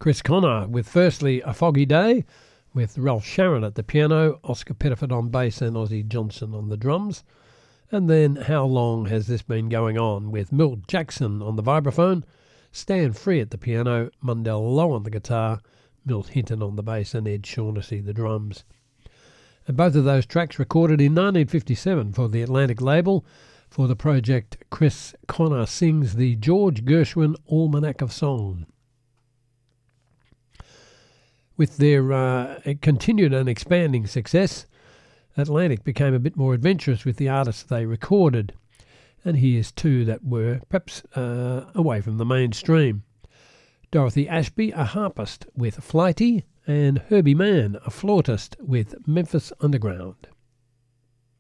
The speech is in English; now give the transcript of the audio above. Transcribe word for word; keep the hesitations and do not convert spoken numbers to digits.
Chris Connor with firstly A Foggy Day, with Ralph Sharon at the piano, Oscar Pettiford on bass and Ozzie Johnson on the drums. And then How Long Has This Been Going On, with Milt Jackson on the vibraphone, Stan Free at the piano, Mundell Lowe on the guitar, Milt Hinton on the bass and Ed Shaughnessy the drums. And both of those tracks recorded in nineteen fifty-seven for the Atlantic label for the project Chris Connor Sings the George Gershwin Almanac of Song. With their uh, continued and expanding success, Atlantic became a bit more adventurous with the artists they recorded, and here's two that were perhaps uh, away from the mainstream. Dorothy Ashby, a harpist with Flighty, and Herbie Mann, a flautist with Memphis Underground.